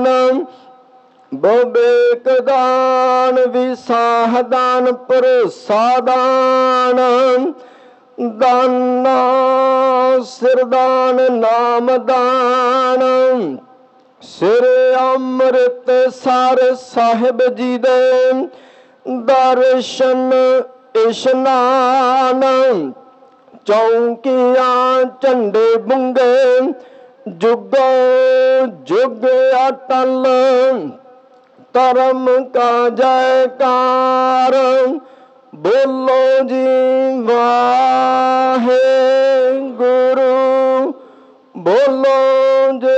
ਵਿਵੇਕ ਦਾਨ, ਵਿਸਾਹ ਦਾਨ, ਭਰੋਸਾ ਦਾਨ, ਦਾਨਾ ਸਿਰਦਾਨ, ਨਾਮ ਦਾਨ। ਸ੍ਰੀ ਅੰਮ੍ਰਿਤਸਰ ਸਾਹਿਬ ਜੀ ਦੇ ਦਰਸ਼ਨ ਇਸ਼ਨਾਨ, ਚੌਂਕੀਆਂ ਝੰਡੇ ਬੁੰਗੇ, ਜੁਗੋ ਜੁਗ ਅਟਲ, ਧਰਮ ਕਾ ਜੈਕਾਰ। ਬੋਲੋ ਜੀ ਵਾਹਿਗੁਰੂ, ਬੋਲੋ ਜੀ।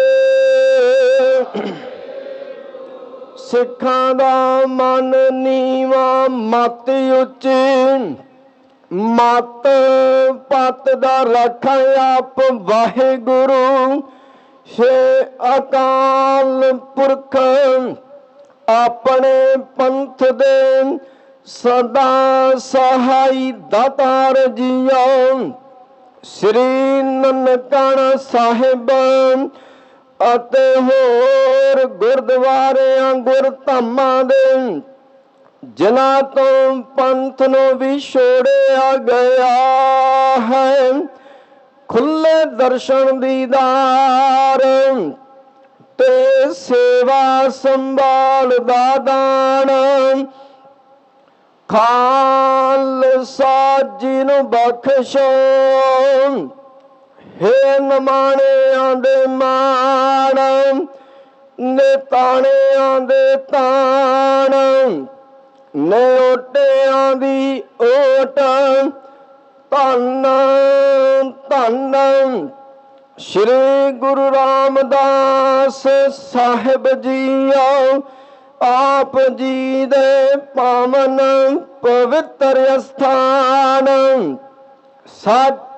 ਸਿੱਖਾਂ ਦਾ ਮਨ ਨੀਵਾਂ, ਮਤ ਉੱਚੀ, ਮਤ ਪਤ ਦਾ ਰੱਖਾ ਆਪ ਵਾਹਿਗੁਰੂ। ਸੇ ਅਕਾਲ ਪੁਰਖ ਆਪਣੇ ਪੰਥ ਦੇ ਸਦਾ ਸਹਾਈ ਦਾਤਾਰ ਜੀਓ। ਸ੍ਰੀ ਨਨਕਾਣਾ ਸਾਹਿਬ ਅਤੇ ਹੋਰ ਗੁਰਦੁਆਰਿਆਂ ਗੁਰਧਾਮਾਂ ਦੇ ਜਿਨ੍ਹਾਂ ਤੋਂ ਪੰਥ ਨੂੰ ਵਿਛੋੜਿਆ ਗਿਆ ਹੈ, ਖੁੱਲੇ ਦਰਸ਼ਨ ਦੀਦਾਰ ਤੇ ਸੇਵਾ ਸੰਭਾਲ ਦਾ ਦਾਨ। ਖਾਲਸਾ ਜੀ ਨੂੰ ਬਖਸ਼ੋ, ਹੇ ਨਿਮਾਣਿਆਂ ਦੇ ਮਾਣ, ਨਿਤਾਣਿਆਂ ਦੇ ਤਾਣ, ਨਿਓਟਿਆਂ ਦੀ ਓਟ। ਧੰਨ ਧੰਨ ਸ੍ਰੀ ਗੁਰੂ ਰਾਮਦਾਸ ਸਾਹਿਬ ਜੀਓ। ਆਪ ਜੀ ਦੇ ਪਾਵਨ ਪਵਿੱਤਰ ਅਸਥਾਨ ਸੱਚ